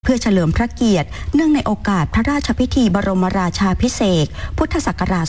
เพื่อเฉลิมพระเกียรติเนื่องในโอกาสพระราชพิธีบรมราชาภิเษกพุทธศักราช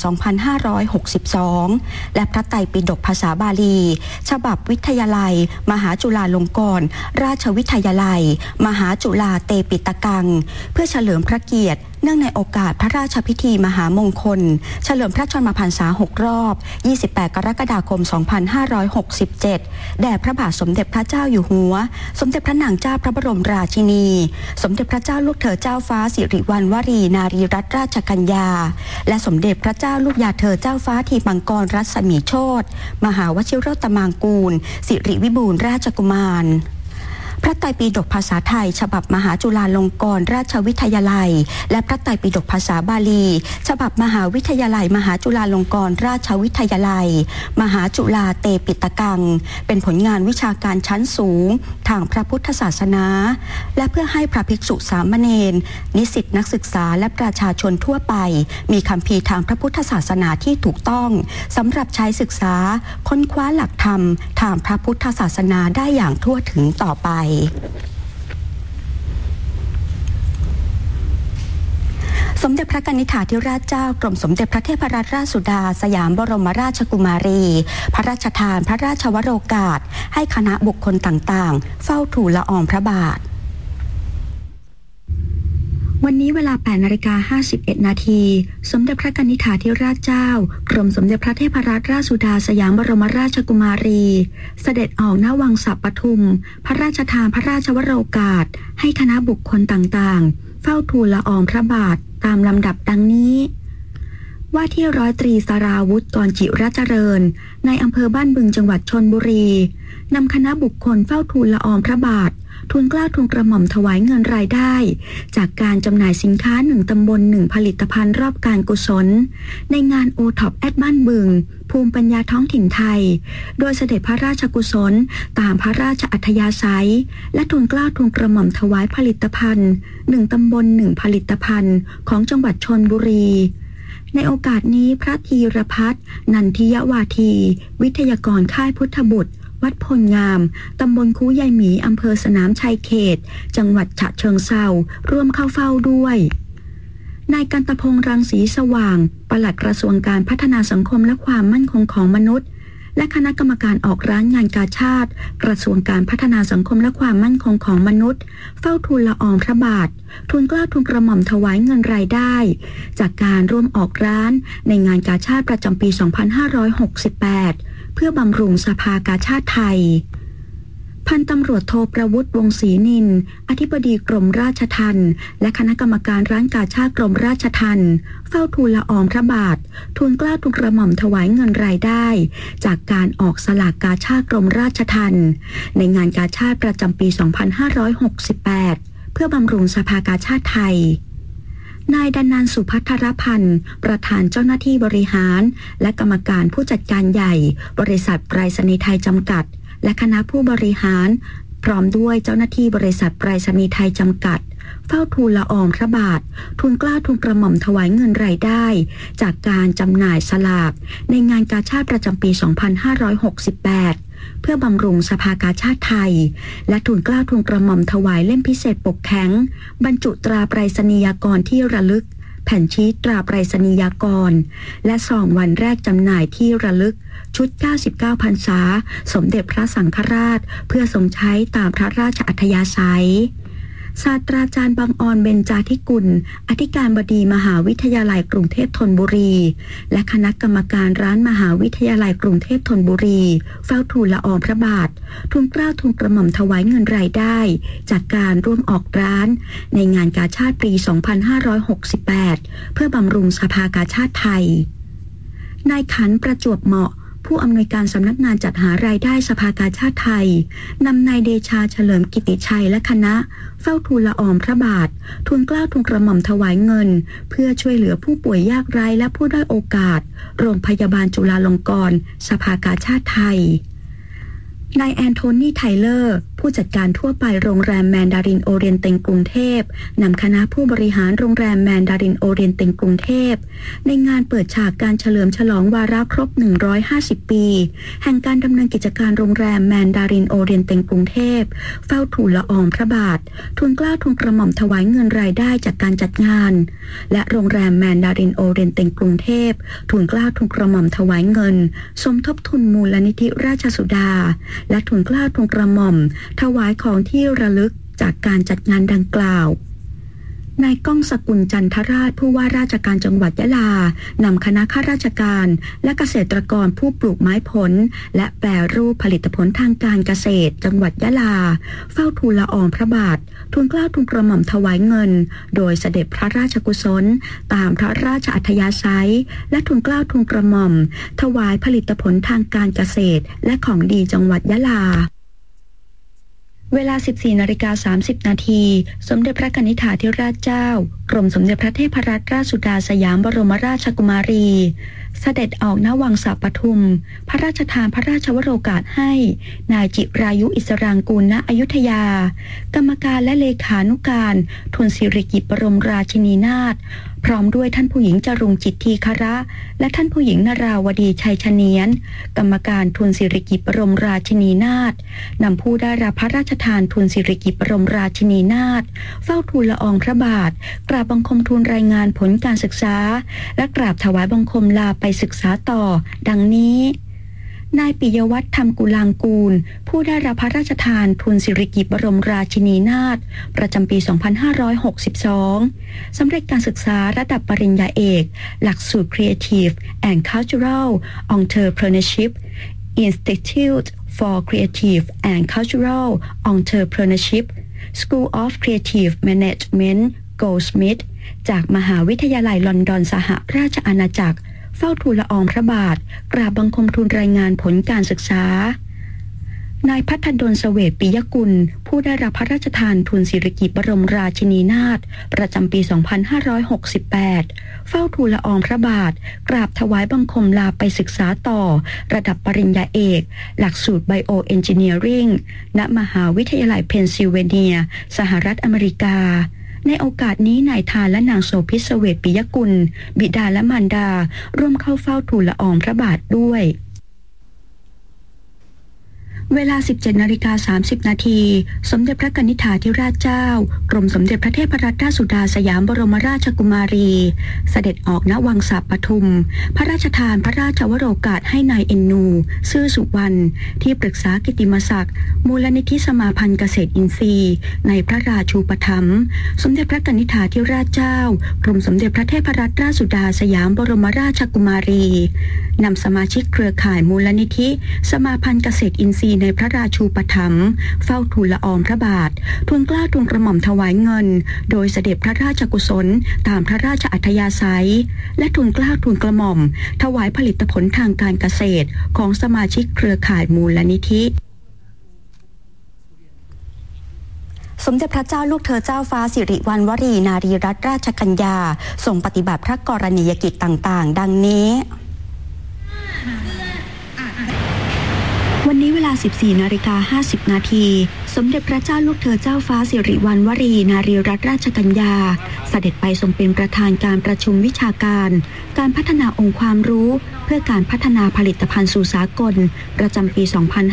2562 และพระไตรปิฎกภาษาบาลีฉบับวิทยาลัยมหาจุฬาลงกรณราชวิทยาลัยมหาจุฬาเตปิตกังเพื่อเฉลิมพระเกียรติเนื่องในโอกาสพระราชพิธีมหามงคลเฉลิมพระชนมพรรษา6 รอบ 28 กรกฎาคม 2567 แด่พระบาทสมเด็จพระเจ้าอยู่หัวสมเด็จพระนางเจ้าพระบรมราชินีสมเด็จพระเจ้าลูกเธอเจ้าฟ้าสิริวัณวรีนารีรัตนราชกัญญาและสมเด็จพระเจ้าลูกยาเธอเจ้าฟ้าทีปังกรรัศมีโชติมหาวชิโรตมางกูลสิริวิบูลย์ราชกุมารพระไตรปิฎกภาษาไทยฉบับมหาจุฬาลงกรณราชวิทยาลัยและพระไตรปิฎกภาษาบาลีฉบับมหาวิทยาลัยมหาจุฬาลงกรณราชวิทยาลัยมหาจุฬาเตปิตกังเป็นผลงานวิชาการชั้นสูงทางพระพุทธศาสนาและเพื่อให้พระภิกษุสามเณรนิสิตนักศึกษาและประชาชนทั่วไปมีคัมภีร์ทางพระพุทธศาสนาที่ถูกต้องสำหรับใช้ศึกษาค้นคว้าหลักธรรมทางพระพุทธศาสนาได้อย่างทั่วถึงต่อไปสมเด็จพระกนิษฐาธิราชเจ้ากรมสมเด็จพระเทพรัตนราชสุดาสยามบรมราชกุมารีพระราชทานพระราชวโรกาสให้คณะบุคคลต่างๆเฝ้าทูลละอองพระบาทวันนี้เวลา 8:51 นาทีสมเด็จพระกนิษฐาธิราชเจ้ากรมสมเด็จพระเทพรัตนราชสุดาสยามบรมราชกุมารีเสด็จออกณวังสัปปทุมพระราชทานพระราชวโรกาสให้คณะบุคคลต่างๆเฝ้าทูลละอองพระบาทตามลำดับดังนี้ว่าที่ร้อยตรีสราวุธกรจิรเจริญในอำเภอบ้านบึงจังหวัดชลบุรีนำคณะบุคคลเฝ้าทูลละอองพระบาททูลเกล้าทูลกระหม่อมถวายเงินรายได้จากการจำหน่ายสินค้า1ตำบล1ผลิตภัณฑ์รอบการกุศลในงานโอท็อปแอดบ้านบึงภูมิปัญญาท้องถิ่นไทยโดยเสด็จพระราชกุศลตามพระราชอัธยาศัยและทูลเกล้าทูลกระหม่อมถวายผลิตภัณฑ์1ตำบล1ผลิตภัณฑ์ของจังหวัดชลบุรีในโอกาสนี้พระธีรพัฒน์นันทิยวาทีวิทยากรค่ายพุทธบุตรวัดพลงามตำบลคูยายหมีอำเภอสนามชัยเขตจังหวัดฉะเชิงเทราร่วมเข้าเฝ้าด้วยนายกันตพงษ์รังสีสว่างปลัดกระทรวงการพัฒนาสังคมและความมั่นคงของมนุษย์และคณะกรรมการออกร้านงานกาชาดกระทรวงการพัฒนาสังคมและความมั่นคงของมนุษย์เฝ้าทูลละอองพระบาททูลเกล้าทูลกระหม่อมถวายเงินรายได้จากการร่วมออกร้านในงานกาชาดประจำปี 2568 เพื่อบำรุงสภากาชาดไทยพันตำรวจโทประวุฒิวงศ์ศรีนินอธิบดีกรมราชทัณฑ์และคณะกรรมการร้านกาชาดกรมราชทัณฑ์เฝ้าทูลละอองพระบาททูลเกล้าทูลกระหม่อมถวายเงินรายได้จากการออกสลากกาชาดกรมราชทัณฑ์ในงานกาชาดประจำปี 2568 เพื่อบำรุงสภากาชาดไทยนายดันนันท์สุภัทรพันธ์ประธานเจ้าหน้าที่บริหารและกรรมการผู้จัดการใหญ่บริษัทไปรษณีย์ไทยจำกัดและคณะผู้บริหารพร้อมด้วยเจ้าหน้าที่บริษัทไปรษณีย์ไทยจำกัดเฝ้าทูลละอองพระบาททูลเกล้าทูลกระหม่อมถวายเงินรายได้จากการจำหน่ายสลากในงานกาชาดประจำปี 2568 เพื่อบำรุงสภากาชาดไทยและทูลเกล้าทูลกระหม่อมถวายเล่มพิเศษปกแข็งบรรจุตราไปรษณียากรที่ระลึกแผ่นชีตตราไปรษณียากรและซองวันแรกจำหน่ายที่ระลึกชุด 99 พรรษาสมเด็จพระสังฆราชเพื่อทรงใช้ตามพระราชอัธยาศัยศาสตราจารย์บังออนเบญจาธิกุลอธิการบดีมหาวิทยาลัยกรุงเทพธนบุรีและคณะกรรมการร้านมหาวิทยาลัยกรุงเทพธนบุรีเฝ้าทูลละอองพระบาททูลเกล้าทูลกระหม่อมถวายเงินรายได้จากการร่วมออกร้านในงานกาชาดปี 2568 เพื่อบำรุงสภากาชาดไทยนายขันประจวบเหมาะผู้อำนวยการสำนักงานจัดหารายได้สภากาชาดไทยนำนายเดชาเฉลิมกิติชัยและคณะเฝ้าทูลละอองพระบาททูลเกล้าทูลกระหม่อมถวายเงินเพื่อช่วยเหลือผู้ป่วยยากไร้และผู้ด้อยโอกาสโรงพยาบาลจุฬาลงกรณ์สภากาชาดไทยนายแอนโทนีไทเลอร์ผู้จัดการทั่วไปโรงแรมแมนดารินโอเรียนเต็งกรุงเทพนำคณะผู้บริหารโรงแรมแมนดารินโอเรียนเต็งกรุงเทพในงานเปิดฉากการเฉลิมฉลองวาระครบ150ปีแห่งการดำเนินกิจการโรงแรมแมนดารินโอเรียนเต็งกรุงเทพเฝ้าทูลละอองพระบาททูลเกล้าทูลกระหม่อมถวายเงินรายได้จากการจัดงานและโรงแรมแมนดารินโอเรียนเต็งกรุงเทพทูลเกล้าทูลกระหม่อมถวายเงินสมทบทุนมูลนิธิราชสุดาและทูลเกล้าทูลกระหม่อมถวายของที่ระลึกจากการจัดงานดังกล่าวนายก้องสกุลจันทราชผู้ว่าราชการจังหวัดยะลานำคณะข้าราชการและเกษตรกรผู้ปลูกไม้ผลและแปรรูปผลิตผลทางการเกษตรจังหวัดยะลาเฝ้าทูลละอองพระบาททูลเกล้าทูลกระหม่อมถวายเงินโดยเสด็จพระราชกุศลตามพระราชอัธยาศัยและทูลเกล้าทูลกระหม่อมถวายผลิตผลทางการเกษตรและของดีจังหวัดยะลาเวลา 14:30 นาทีสมเด็จพระกนิษฐาธิราชเจ้ากรมสมเด็จพระเทพรัตนราชสุดาสยามบรมราชกุมารีเสด็จออกณวังสาปทุมพระราชทานพระราชวโรกาสให้นายจิรายุอิสรางกูลณอยุธยากรรมการและเลขานุการทูลสิริกิติ์บรมราชินีนาถพร้อมด้วยท่านผู้หญิงจรุงจิตทีคระและท่านผู้หญิงนราวดีชัยชเนียนกรรมการทูลสิริกิติ์บรมราชินีนาถนำผู้ได้รับพระราชทานทูลสิริกิติ์บรมราชินีนาถเฝ้าทูลละอองพระบาทกราบบังคมทูลรายงานผลการศึกษาและกราบถวายบังคมลาไปศึกษาต่อดังนี้นายปิยวัฒน์ธรรมกุลางกูลผู้ได้รับพระราชทานทุนสิริกิติ์บรมราชินีนาถประจำปี 2562 สำเร็จการศึกษาระดับปริญญาเอกหลักสูตร Creative and Cultural Entrepreneurship Institute for Creative and Cultural Entrepreneurship School of Creative Management Goldsmith จากมหาวิทยาลัยลอนดอนสหราชอาณาจักรเฝ้าทูลละอองพระบาทกราบบังคมทูลรายงานผลการศึกษานายพัฒดลเสวตปิยกุลผู้ได้รับพระราชทานทุนสิริกิติ์บรมราชินีนาถประจำปี 2568 เฝ้าทูลละอองพระบาทกราบถวายบังคมลาไปศึกษาต่อระดับปริญญาเอกหลักสูตร Bioengineering ณมหาวิทยาลัยเพนซิลเวเนียสหรัฐอเมริกาในโอกาสนี้นายทานและนางโสภิตเสวตปิยกุลบิดาและมารดาร่วมเข้าเฝ้าทูลละอองพระบาทด้วยเวลา 17:30 นาทีสมเด็จพระกนิษฐาธิราชเจ้ากรมสมเด็จพระเทพรัตนราชสุดาสยามบรมราชกุมารีเสด็จออกณวังสาปทุมพระราชทานพระราชวโรกาสให้นายเอ็นนูซื่อสุวรรณที่ปรึกษากิตติมศักดิ์มูลนิธิสมาพันธ์เกษตรอินทรีย์ในพระราชูปถัมภ์สมเด็จพระกนิษฐาธิราชเจ้ากรมสมเด็จพระเทพรัตนราชสุดาสยามบรมราชกุมารีนำสมาชิกเครือข่ายมูลนิธิสมาพันธ์เกษตรอินทรีย์ในพระราชูปถัมภ์เฝ้าทูลละอองพระบาททูลเกล้าทูลกระหม่อมถวายเงินโดยเสด็จพระราชกุศลตามพระราชอัธยาศัยและทูลเกล้าทูลกระหม่อมถวายผลิตผลทางการเกษตรของสมาชิกเครือข่ายมูลนิธิสมเด็จพระเจ้าลูกเธอเจ้าฟ้าสิริวัณวรีนารีรัตนราชกัญญาทรงปฏิบัติพระกรณียกิจต่างๆดังนี้วันนี้เวลา 14:50 นาทีสมเด็จพระเจ้าลูกเธอเจ้าฟ้าสิริวัณวรีนารีรัตนราชกัญญาเสด็จไปทรงเป็นประธานการประชุมวิชาการการพัฒนาองค์ความรู้เพื่อการพัฒนาผลิตภัณฑ์สู่สากลประจำปี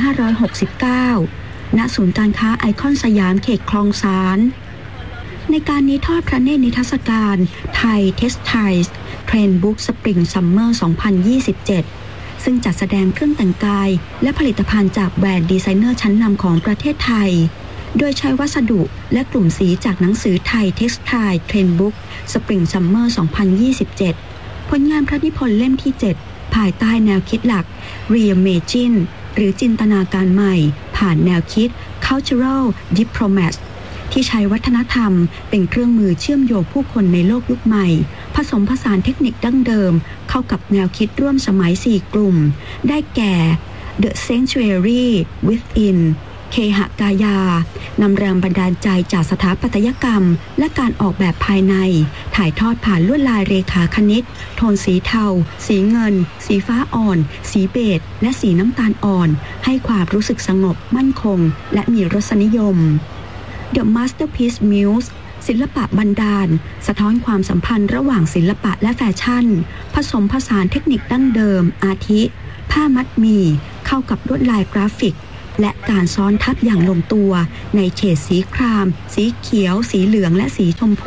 2569 ณ ศูนย์การค้าไอคอนสยามเขตคลองสานในการนี้ทอดพระเนตรนิทรรศการไทยเท็กซ์ไทล์เทรนด์บุ๊กสปริงซัมเมอร์ 2027 ซึ่งจัดแสดงเครื่องแต่งกายและผลิตภัณฑ์จากแบรนด์ดีไซเนอร์ชั้นนำของประเทศไทยโดยใช้วัสดุและกลุ่มสีจากหนังสือไทยเท็กซ์ไทล์เทรนด์บุ๊กสปริงซัมเมอร์ 2027 ผลงานพระนิพนธ์เล่มที่ 7 ภายใต้แนวคิดหลัก Reimagine หรือจินตนาการใหม่ผ่านแนวคิด Cultural Diplomacy ที่ใช้วัฒนธรรมเป็นเครื่องมือเชื่อมโยงผู้คนในโลกยุคใหม่ผสมผสานเทคนิคดั้งเดิมเข้ากับแนวคิดร่วมสมัย4กลุ่มได้แก่ The Sanctuary Within เคหกายานำแรงบันดาลใจจากสถาปัตยกรรมและการออกแบบภายในถ่ายทอดผ่านลวดลายเรขาคณิตโทนสีเทาสีเงินสีฟ้าอ่อนสีเบจและสีน้ำตาลอ่อนให้ความรู้สึกสงบมั่นคงและมีรสนิยม The Masterpiece Muse ศิลปะบันดาลสะท้อนความสัมพันธ์ระหว่างศิลปะและแฟชั่นผสมผสานเทคนิคดั้งเดิมอาทิผ้ามัดหมี่เข้ากับลวดลายกราฟิกและการซ้อนทับอย่างลงตัวในเฉดสีครามสีเขียวสีเหลืองและสีชมพู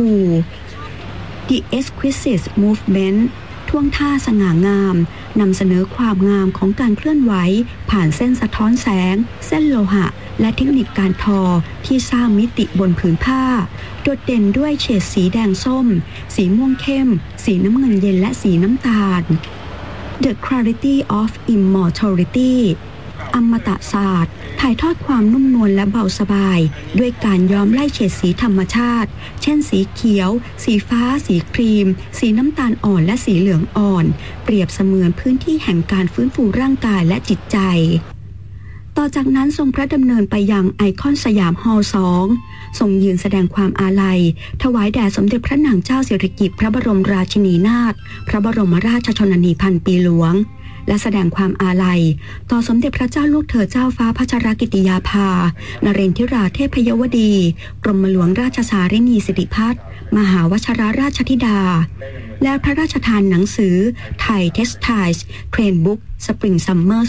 The Exquisite Movement ท่วงท่าสง่างามนำเสนอความงามของการเคลื่อนไหวผ่านเส้นสะท้อนแสงเส้นโลหะและเทคนิคการทอที่สร้างมิติบนผืนผ้าโดดเด่นด้วยเฉดสีแดงส้มสีม่วงเข้มสีน้ำเงินเย็นและสีน้ำตาล The Clarity of Immortality อมตะศาสตร์ถ่ายทอดความนุ่มนวลและเบาสบายด้วยการย้อมไล่เฉดสีธรรมชาติเช่นสีเขียวสีฟ้าสีครีมสีน้ำตาลอ่อนและสีเหลืองอ่อนเปรียบเสมือนพื้นที่แห่งการฟื้นฟูร่างกายและจิตใจต่อจากนั้นทรงพระดำเนินไปยังไอคอนสยามฮอลล์2ทรงยืนแสดงความอาลัยถวายแด่สมเด็จพระนางเจ้าสิริกิติ์พระบรมราชินีนาถพระบรมราชชนนีพันปีหลวงและแสดงความอาลัยต่อสมเด็จพระเจ้าลูกเธอเจ้าฟ้าพัชรกิติยาภานเรนทิราเทพยวดีกรมหลวงราชสารินีสิริพัฒน์มหาวชิรราชธิดาและพระราชทานหนังสือไทย Textiles Trend Book Spring Summer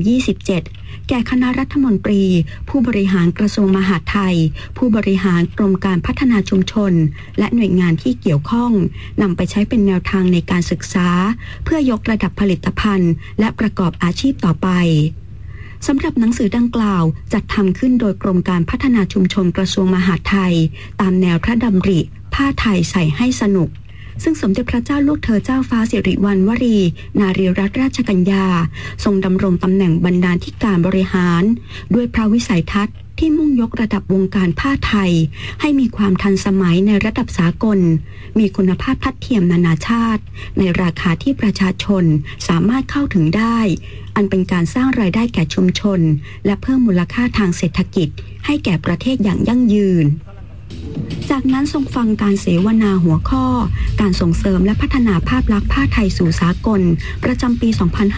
2027 แก่คณะรัฐมนตรีผู้บริหารกระทรวงมหาดไทยผู้บริหารกรมการพัฒนาชุมชนและหน่วยงานที่เกี่ยวข้องนำไปใช้เป็นแนวทางในการศึกษาเพื่อยกระดับผลิตภัณฑ์และประกอบอาชีพต่อไปสำหรับหนังสือดังกล่าวจัดทำขึ้นโดยกรมการพัฒนาชุมชนกระทรวงมหาดไทยตามแนวพระดำริผ้าไทยใส่ให้สนุกซึ่งสมเด็จพระเจ้าลูกเธอเจ้าฟ้าสิริวัณวรีนารีรัตนราชกัญญาทรงดำรงตำแหน่งบรรณาธิการบริหารด้วยพระวิสัยทัศน์ที่มุ่งยกระดับวงการผ้าไทยให้มีความทันสมัยในระดับสากลมีคุณภาพทัดเทียมนานาชาติในราคาที่ประชาชนสามารถเข้าถึงได้อันเป็นการสร้างรายได้แก่ชุมชนและเพิ่มมูลค่าทางเศรษฐกิจให้แก่ประเทศอย่างยั่งยืนจากนั้นทรงฟังการเสวนาหัวข้อการส่งเสริมและพัฒนาภาพลักษณ์ผ้าไทยสู่สากลประจำปี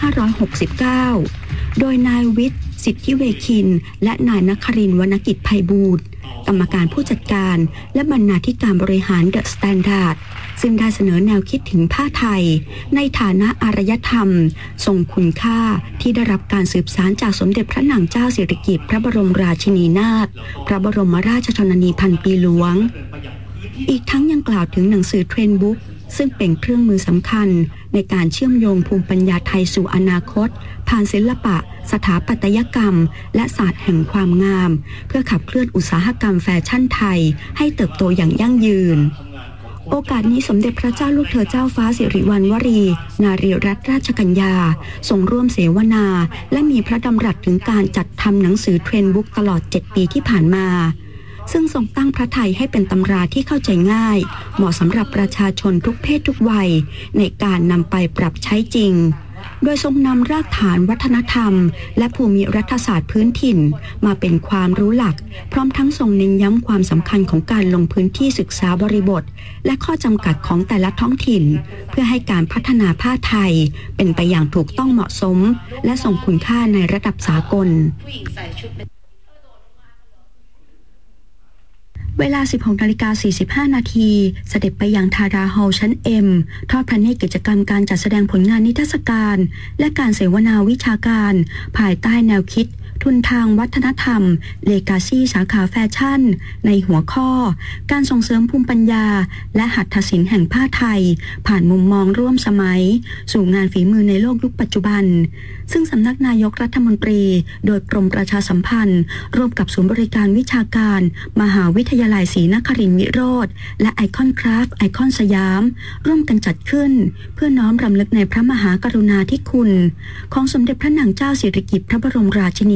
2569 โดยนายวิทย์สิทธิเวคินและนายนครินทร์วรรณกิจไพบูลย์กรรมการผู้จัดการและบรรณาธิการบริหารเดอะสแตนดาร์ดซึ่งได้เสนอแนวคิดถึงผ้าไทยในฐานะอารยธรรมทรงคุณค่าที่ได้รับการสืบสานจากสมเด็จพระนางเจ้าสิริกิติ์พระบรมราชินีนาถพระบรมราชชนนีพันปีหลวงอีกทั้งยังกล่าวถึงหนังสือเทรนด์บุ๊กซึ่งเป็นเครื่องมือสำคัญในการเชื่อมโยงภูมิปัญญาไทยสู่อนาคตผ่านศิลปะสถาปัตยกรรมและศาสตร์แห่งความงามเพื่อขับเคลื่อนอุตสาหกรรมแฟชั่นไทยให้เติบโตอย่างยั่งยืนโอกาสนี้สมเด็จพระเจ้าลูกเธอเจ้าฟ้าสิริวัณวรีนารีรัตนราชกัญญาทรงร่วมเสวนาและมีพระดำรัสถึงการจัดทำหนังสือเทรนด์บุ๊กตลอด7 ปีที่ผ่านมาซึ่งทรงตั้งพระทัยให้เป็นตำราที่เข้าใจง่ายเหมาะสำหรับประชาชนทุกเพศทุกวัยในการนำไปปรับใช้จริงโดยทรงนำรากฐานวัฒนธรรมและภูมิรัฐศาสตร์พื้นถิ่นมาเป็นความรู้หลักพร้อมทั้งทรงเน้นย้ำความสำคัญของการลงพื้นที่ศึกษาบริบทและข้อจำกัดของแต่ละท้องถิ่นเพื่อให้การพัฒนาผ้าไทยเป็นไปอย่างถูกต้องเหมาะสมและทรงคุณค่าในระดับสากลเวลา 16:45 นาทีเสด็จไปยังทาราฮอลล์ชั้น M ทอดพระเนตรกิจกรรมการจัดแสดงผลงานนิทรรศการและการเสวนาวิชาการภายใต้แนวคิดทุนทางวัฒนธรรมเลกาซี่สาขาแฟชั่นในหัวข้อการส่งเสริมภูมิปัญญาและหัตถศิลป์แห่งผ้าไทยผ่านมุมมองร่วมสมัยสู่งานฝีมือในโลกยุคปัจจุบันซึ่งสำนักนายกรัฐมนตรีโดยกรมประชาสัมพันธ์ร่วมกับศูนย์บริการวิชาการมหาวิทยาลัยศรีนครินทร์วิโรธและไอคอนคราฟต์ไอคอนสยามร่วมกันจัดขึ้นเพื่อน้อมรำลึกในพระมหากรุณาธิคุณของสมเด็จพระนางเจ้าสิริกิติ์พระบรมราชินี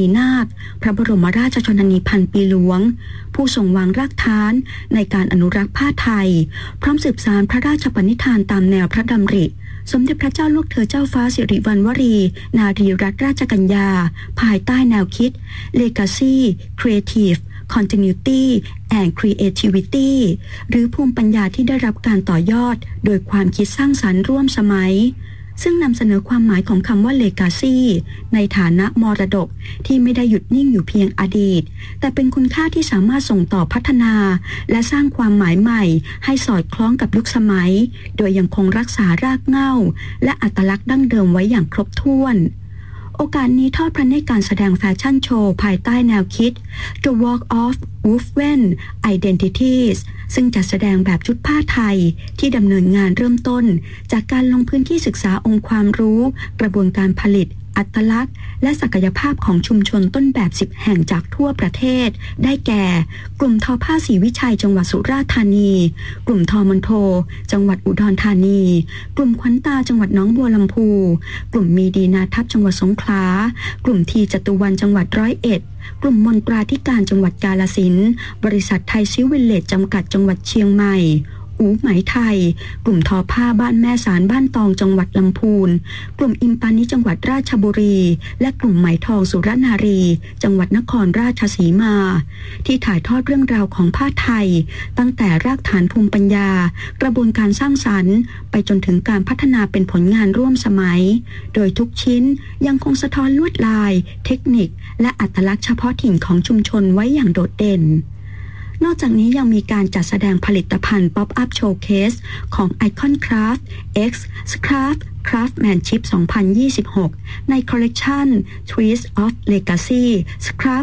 นาถพระบรมราชชนนีพันปีหลวงผู้ทรงวางรากฐานในการอนุรักษ์ผ้าไทยพร้อมสืบสานพระราชปณิธานตามแนวพระดำริสมเด็จพระเจ้าลูกเธอเจ้าฟ้าสิริวัณวรีนารีรัตนราชกัญญาภายใต้แนวคิด Legacy Creative Continuity and Creativity หรือภูมิปัญญาที่ได้รับการต่อยอดโดยความคิดสร้างสรรค์ร่วมสมัยซึ่งนำเสนอความหมายของคำว่า Legacy ในฐานะมรดกที่ไม่ได้หยุดนิ่งอยู่เพียงอดีตแต่เป็นคุณค่าที่สามารถส่งต่อพัฒนาและสร้างความหมายใหม่ให้สอดคล้องกับยุคสมัยโดยยังคงรักษารากเหง้าและอัตลักษณ์ดั้งเดิมไว้อย่างครบถ้วนโอกาสนี้ทอดพระเนตรการแสดงแฟชั่นโชว์ภายใต้แนวคิด The Walk of Woven Identities ซึ่งจัดแสดงแบบชุดผ้าไทยที่ดำเนินงานเริ่มต้นจากการลงพื้นที่ศึกษาองค์ความรู้กระบวนการผลิตอัตลักษณ์และศักยภาพของชุมชนต้นแบบ10แห่งจากทั่วประเทศได้แก่กลุ่มทอผ้าศรีวิชัยจังหวัดสุราษฎร์ธานีกลุ่มทอมณฑลจังหวัดอุดรธานีกลุ่มขวัญตาจังหวัดหนองบัวลำพูกลุ่มมีดีนาทัพจังหวัดสงขลากลุ่มทีจตุวันจังหวัด101กลุ่มมนตราธิการจังหวัดกาฬสินธุ์บริษัทไทยซิวิลเลจจำกัดจังหวัดเชียงใหม่อู๋ไหมไทยกลุ่มทอผ้าบ้านแม่สารบ้านตองจังหวัดลำพูนกลุ่มอิมปานิจังหวัดราชบุรีและกลุ่มไหมทองสุรนารีจังหวัดนครราชสีมาที่ถ่ายทอดเรื่องราวของผ้าไทยตั้งแต่รากฐานภูมิปัญญากระบวนการสร้างสรรค์ไปจนถึงการพัฒนาเป็นผลงานร่วมสมัยโดยทุกชิ้นยังคงสะท้อนลวดลายเทคนิคและอัตลักษณ์เฉพาะถิ่นของชุมชนไว้อย่างโดดเด่นนอกจากนี้ยังมีการจัดแสดงผลิตภัณฑ์ Pop-up Showcase ของ Icon Craft X Craft Craftsmanship 2026 ในคอลเลกชัน Twist of Legacy Craft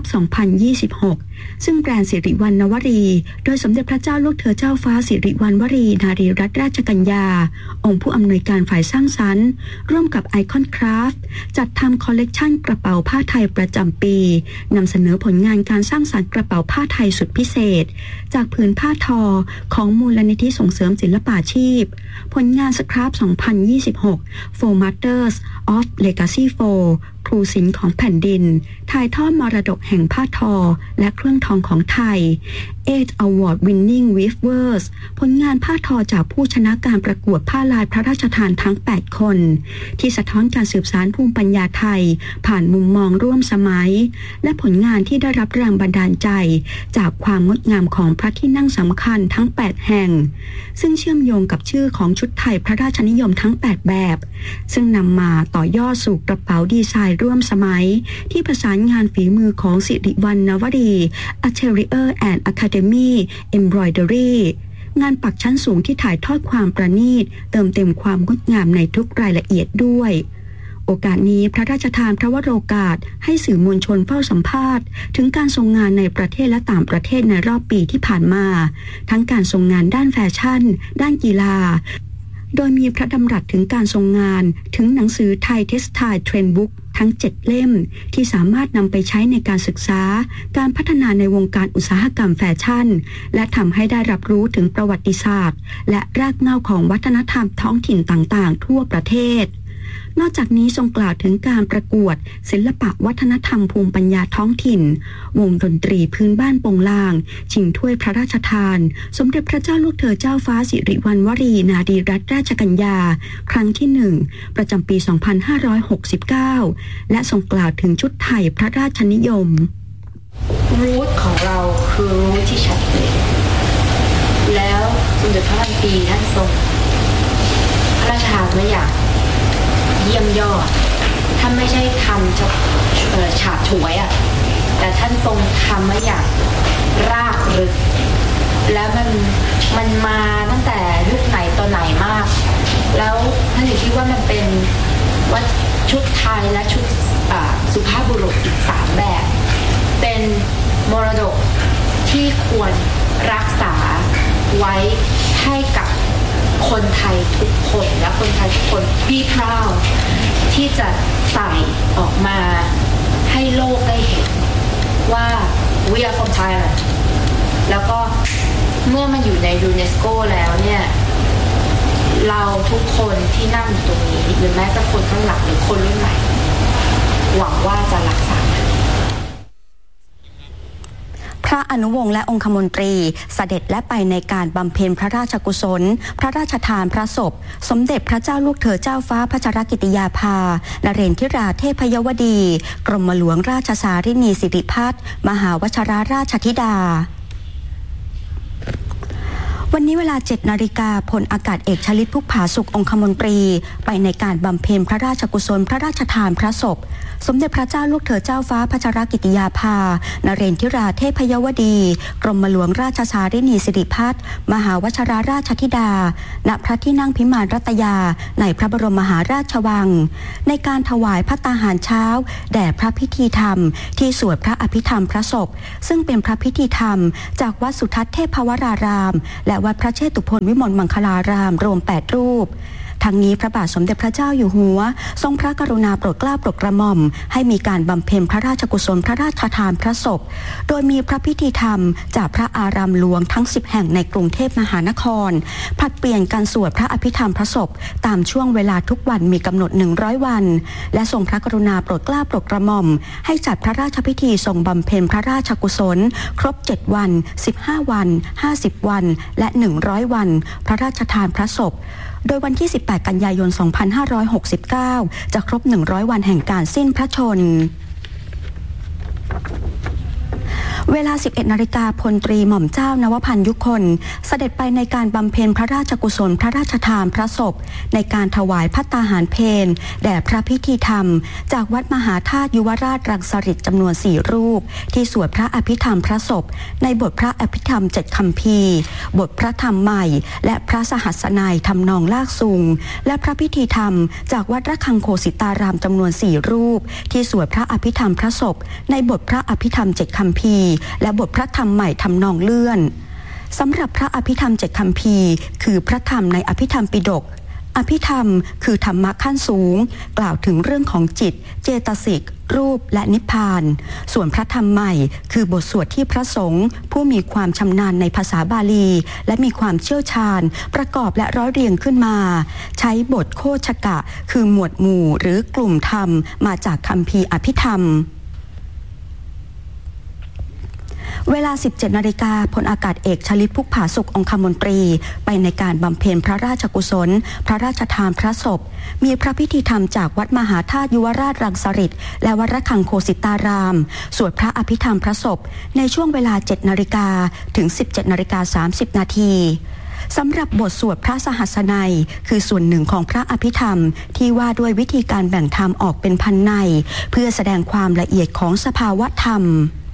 2026 ซึ่งแบรนด์สิริวัณวรีโดยสมเด็จพระเจ้าลูกเธอเจ้าฟ้าสิริวัณวรีนารีรัตนราชกัญญาองค์ผู้อำนวยการฝ่ายสร้างสรรค์ร่วมกับ Icon Craft จัดทำคอลเลกชันกระเป๋าผ้าไทยประจำปีนำเสนอผลงานการสร้างสรรค์กระเป๋าผ้าไทยสุดพิเศษจากผืนผ้าทอของมูลนิธิส่งเสริมศิลปาชีพผลงาน Scrap 2026 Four Masters of Legacy 4 ครูศิลป์ของแผ่นดินถ่ายทอดมรดกแห่งผ้าทอและเครื่องทองของไทย 8 Award Winning Weavers ผลงานผ้าทอจากผู้ชนะการประกวดผ้าลายพระราชทานทั้ง 8 คนที่สะท้อนการสืบสานภูมิปัญญาไทยผ่านมุมมองร่วมสมัยและผลงานที่ได้รับแรงบันดาลใจจากความงดงามของพระที่นั่งสำคัญทั้ง 8 แห่งซึ่งเชื่อมโยงกับชื่อของชุดไทยพระราชนิยมทั้ง 8 แบบซึ่งนำมาต่อยอดสู่กระเป๋าดีไซน์ร่วมสมัยที่ประสานงานฝีมือของสิริวัณวรี Atelier and Academy Embroidery งานปักชั้นสูงที่ถ่ายทอดความประณีตเติมเต็มความงดงามในทุกรายละเอียดด้วยโอกาสนี้พระราชทานพระวโรกาสให้สื่อมวลชนเฝ้าสัมภาษณ์ถึงการทรงงานในประเทศและต่างประเทศในรอบปีที่ผ่านมาทั้งการทรงงานด้านแฟชั่นด้านกีฬาโดยมีพระดำรัสถึงการทรงงานถึงหนังสือไทยเท็กซ์ไทล์เทรนด์บุ๊กทั้ง 7 เล่มที่สามารถนำไปใช้ในการศึกษาการพัฒนาในวงการอุตสาหกรรมแฟชั่นและทำให้ได้รับรู้ถึงประวัติศาสตร์และรากเหง้าของวัฒนธรรมท้องถิ่นต่างๆทั่วประเทศนอกจากนี้ทรงกล่าวถึงการประกวดศิลปะวัฒนธรรมภูมิปัญญาท้องถิ่นวงดนตรีพื้นบ้านโปงลางชิงถ้วยพระราชทานสมเด็จพระเจ้าลูกเธอเจ้าฟ้าสิริวัณวรีนารีรัตนราชกัญญาครั้งที่1ประจำปี 2569 และทรงกล่าวถึงชุดไทยพระราชนิยมรูทของเราคือรูทที่ชัดเจนแล้วสมเด็จพระพันปีท่านทรงพระราชทานมาอย่างเยี่ยมยอดท่านไม่ใช่ทำฉาบฉวยอ่ะแต่ท่านทรงทำมาอย่างรากลึกแล้วมันมาตั้งแต่ยุคไหนตอนไหนมากแล้วท่านคิดว่ามันเป็นว่าชุดไทยและชุดสุภาพบุรุษอีก3แบบเป็นมรดกที่ควรรักษาไว้ให้กับคนไทยทุกคนและคนไทยทุกคน be proud ที่จะใส่ออกมาให้โลกได้เห็นว่า we are from Thailand แล้วก็เมื่อมันอยู่ในยูเนสโกแล้วเนี่ยเราทุกคนที่นั่งอยู่ตรงนี้หรือแม้แต่คนข้างหลังหรือคนรุ่นใหม่หวังว่าจะรักษาพระอนุวงศ์และองคมนตรีเสด็จและไปในการบำเพ็ญพระราชกุศลพระราชทานพระศพสมเด็จพระเจ้าลูกเธอเจ้าฟ้าพัชรกิติยาภานเรนทิราเทพยวดีกรมหลวงราชสารินีสิริพัฒน์มหาวชิราราชธิดาวันนี้เวลา 7 นาฬิกาพลอากาศเอกชลิตพุกผาสุของคมนตรีไปในการบำเพ็ญพระราชกุศลพระราชทานพระศพสมเด็จพระเจ้าลูกเธอเจ้าฟ้าพัชรกิติยาภานเรนทิราเทพยวดีกรมหลวงราชสารินีสิริพัฒน์มหาวชิราราชธิดาณพระที่นั่งพิมานรัตยาในพระบรมมหาราชวังในการถวายภัตตาหารเช้าแด่พระพิธีธรรมที่สวดพระอภิธรรมพระศพซึ่งเป็นพระพิธีธรรมจากวัดสุทัศน์เทพวรารามและวัดพระเชตุพนวิมลมังคลารามรวม8รูปทั้งนี้พระบาทสมเด็จพระเจ้าอยู่หัวทรงพระกรุณาโปรดเกล้าโปรดกระหม่อมให้มีการบำเพ็ญพระราชกุศลพระราชทานพระศพโดยมีพระพิธีธรรมจากพระอารามหลวงทั้ง10แห่งในกรุงเทพมหานครผลัดเปลี่ยนการสวดพระอภิธรรมพระศพตามช่วงเวลาทุกวันมีกำหนด100วันและทรงพระกรุณาโปรดเกล้าโปรดกระหม่อมให้จัดพระราชพิธีทรงบำเพ็ญพระราชกุศลครบ7วัน15วัน50วันและ100วันพระราชทานพระศพโดยวันที่18กันยายน2569จะครบ100วันแห่งการสิ้นพระชนม์เวลา 11 นาฬิกาพลตรีหม่อมเจ้านวพันธ์ยุคนเสด็จไปในการบำเพ็ญพระราชกุศลพระราชทานพระศพในการถวายภัตตาหารเพลแด่พระพิธีธรรมจากวัดมหาธาตุยุวราชรังสฤษฎ์จำนวน4รูปที่สวดพระอภิธรรมพระศพในบทพระอภิธรรม7คัมภีร์บทพระธรรมใหม่และพระสหัสนัยทำนองลากซุงและพระพิธีธรรมจากวัดระฆังโคสิตารามจำนวน4รูปที่สวดพระอภิธรรมพระศพในบทพระอภิธรรม7คัมภีร์และบทพระธรรมใหม่ทำนองเลื่อนสำหรับพระอภิธรรม7คัมภีร์คือพระธรรมในอภิธรรมปิฎกอภิธรรมคือธรรมะขั้นสูงกล่าวถึงเรื่องของจิตเจตสิกรูปและนิพพานส่วนพระธรรมใหม่คือบทสวดที่พระสงฆ์ผู้มีความชำนาญในภาษาบาลีและมีความเชี่ยวชาญประกอบและร้อยเรียงขึ้นมาใช้บทโคชกะคือหมวดหมู่หรือกลุ่มธรรมมาจากคัมภีร์อภิธรรมเวลา 17 นาฬิกาพลอากาศเอกชลิตพุกผาสุของคมนตรีไปในการบำเพ็ญพระราชกุศลพระราชทานพระศพมีพระพิธีธรรมจากวัดมหาธาตุยุวราชรังสฤษฎ์และวัดระฆังโคสิตารามสวดพระอภิธรรมพระศพในช่วงเวลา 7 นาฬิกาถึง 17 นาฬิกา30 นาทีสำหรับบทสวดพระสหัสนัยคือส่วนหนึ่งของพระอภิธรรมที่ว่าด้วยวิธีการแบ่งธรรมออกเป็นพันในเพื่อแสดงความละเอียดของสภาวะธรรม